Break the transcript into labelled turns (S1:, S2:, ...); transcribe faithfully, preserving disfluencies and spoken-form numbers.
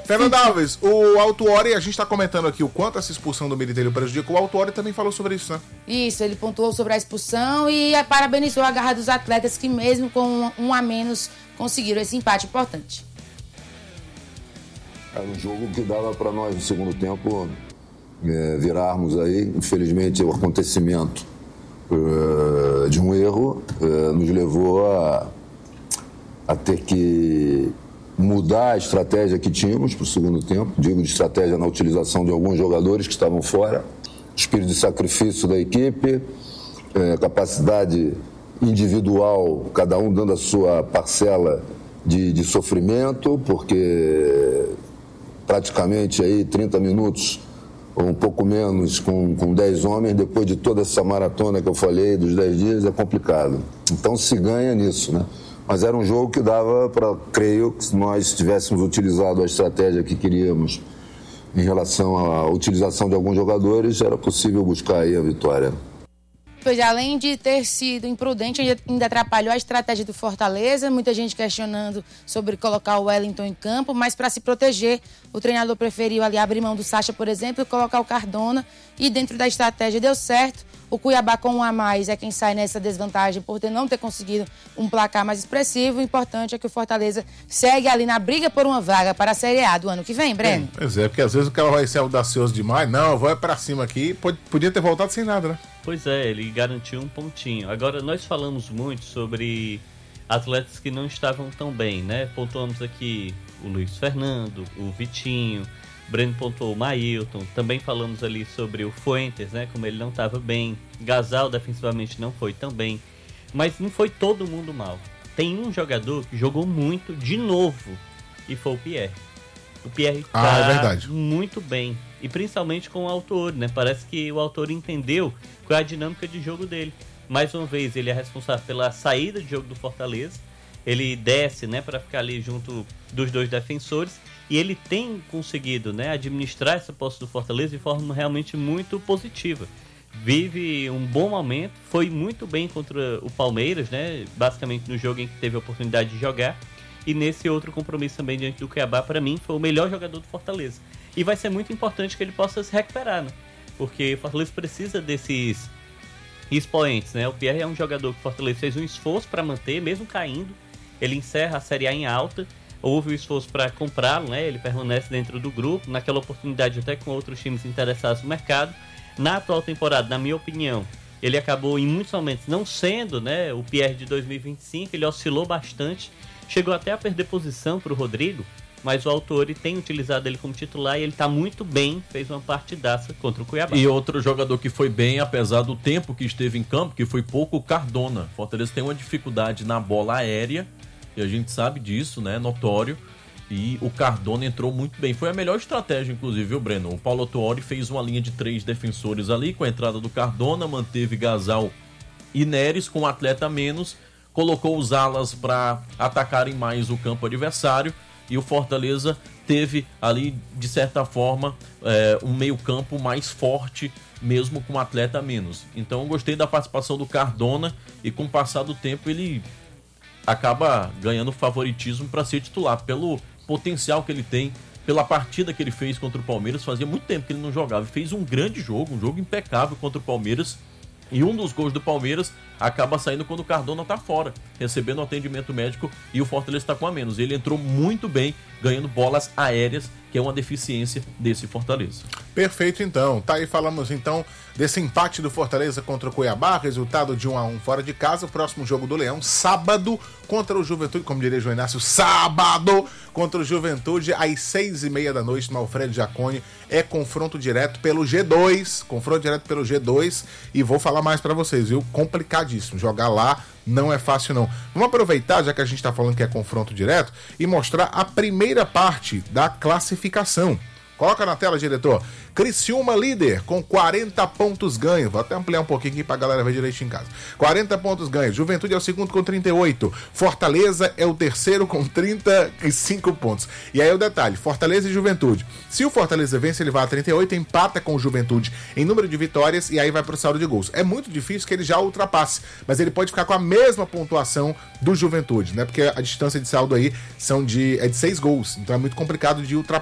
S1: Fernando Alves, o Autuori, a gente está comentando aqui o quanto essa expulsão do Militelli prejudica. O Autuori também falou sobre isso, né?
S2: Isso, ele pontuou sobre a expulsão e parabenizou a garra dos atletas que mesmo com um a menos conseguiram esse empate importante.
S3: Era um jogo que dava para nós no segundo tempo é, virarmos aí. Infelizmente o acontecimento uh, de um erro uh, nos levou a, a ter que mudar a estratégia que tínhamos para o segundo tempo. Digo de estratégia na utilização de alguns jogadores que estavam fora, espírito de sacrifício da equipe, é, capacidade individual, cada um dando a sua parcela de, de sofrimento, porque praticamente aí trinta minutos ou um pouco menos com, com dez homens, depois de toda essa maratona que eu falei dos dez dias, é complicado. Então se ganha nisso, né? Mas era um jogo que dava para, creio, que se nós tivéssemos utilizado a estratégia que queríamos em relação à utilização de alguns jogadores, era possível buscar aí a vitória.
S2: Pois além de ter sido imprudente, ainda atrapalhou a estratégia do Fortaleza. Muita gente questionando sobre colocar o Wellington em campo, mas para se proteger, o treinador preferiu ali abrir mão do Sacha, por exemplo, e colocar o Cardona. E dentro da estratégia deu certo. O Cuiabá com um a mais é quem sai nessa desvantagem por ter não ter conseguido um placar mais expressivo. O importante é que o Fortaleza segue ali na briga por uma vaga para a Série A do ano que vem, Breno.
S1: É, pois é, porque às vezes o cara vai ser audacioso demais. Não, eu vou é pra cima aqui. Podia ter voltado sem nada, né?
S4: Pois é, ele garantiu um pontinho. Agora, nós falamos muito sobre atletas que não estavam tão bem, né? Pontuamos aqui o Luiz Fernando, o Vitinho, Breno pontuou o Mailton, também falamos ali sobre o Fuentes, né? Como ele não estava bem, Gasal defensivamente não foi tão bem, mas não foi todo mundo mal. Tem um jogador que jogou muito de novo e foi o Pierre. O Pierre
S1: ah,
S4: tá
S1: é verdade.
S4: muito bem, e principalmente com o autor, né? Parece que o autor entendeu qual é a dinâmica de jogo dele. Mais uma vez, ele é responsável pela saída de jogo do Fortaleza, ele desce, né, para ficar ali junto dos dois defensores, e ele tem conseguido, né, administrar essa posse do Fortaleza de forma realmente muito positiva. Vive um bom momento, foi muito bem contra o Palmeiras, né, basicamente no jogo em que teve a oportunidade de jogar, e nesse outro compromisso também diante do Cuiabá, para mim, foi o melhor jogador do Fortaleza. E vai ser muito importante que ele possa se recuperar, né, porque o Fortaleza precisa desses expoentes, né, o Pierre é um jogador que o Fortaleza fez um esforço para manter, mesmo caindo, ele encerra a Série A em alta, houve o esforço para comprá-lo, né? Ele permanece dentro do grupo, naquela oportunidade até com outros times interessados no mercado. Na atual temporada, na minha opinião, ele acabou em muitos momentos não sendo, né, o Pierre de dois mil e vinte e cinco, ele oscilou bastante, chegou até a perder posição para o Rodrigo, mas o Autori tem utilizado ele como titular e ele está muito bem, fez uma partidaça contra o Cuiabá.
S5: E outro jogador que foi bem, apesar do tempo que esteve em campo, que foi pouco, o Cardona. Fortaleza tem uma dificuldade na bola aérea, e a gente sabe disso, né? Notório. E o Cardona entrou muito bem. Foi a melhor estratégia, inclusive, viu, Breno? O Paulo Autuori fez uma linha de três defensores ali, com a entrada do Cardona, manteve Gasal e Neres com um atleta a menos, colocou os alas para atacarem mais o campo adversário, e o Fortaleza teve ali, de certa forma, é, um meio-campo mais forte, mesmo com um atleta a menos. Então eu gostei da participação do Cardona, e com o passar do tempo ele acaba ganhando favoritismo para ser titular, pelo potencial que ele tem, pela partida que ele fez contra o Palmeiras. Fazia muito tempo que ele não jogava e fez um grande jogo, um jogo impecável contra o Palmeiras. E um dos gols do Palmeiras acaba saindo quando o Cardona está fora, recebendo o atendimento médico, e o Fortaleza está com a menos. Ele entrou muito bem, ganhando bolas aéreas, que é uma deficiência desse Fortaleza.
S1: Perfeito, então. Tá aí, falamos então desse empate do Fortaleza contra o Cuiabá, resultado de um a um fora de casa. O próximo jogo do Leão, sábado, contra o Juventude, como diria João Inácio, sábado contra o Juventude, às seis e meia da noite, no Alfredo Jaconi. É confronto direto pelo G dois, confronto direto pelo G dois, e vou falar mais pra vocês, viu? Complicadíssimo, jogar lá não é fácil não. Vamos aproveitar, já que a gente tá falando que é confronto direto, e mostrar a primeira parte da classificação. Coloca na tela, diretor. Criciúma líder com quarenta pontos ganhos. Vou até ampliar um pouquinho aqui pra galera ver direito em casa. quarenta pontos ganhos. Juventude é o segundo com trinta e oito. Fortaleza é o terceiro com trinta e cinco pontos. E aí o detalhe, Fortaleza e Juventude. Se o Fortaleza vence, ele vai a trinta e oito, empata com o Juventude em número de vitórias e aí vai pro saldo de gols. É muito difícil que ele já ultrapasse, mas ele pode ficar com a mesma pontuação do Juventude, né? Porque a distância de saldo aí são de, é de seis gols. Então é muito complicado de ultrapassar.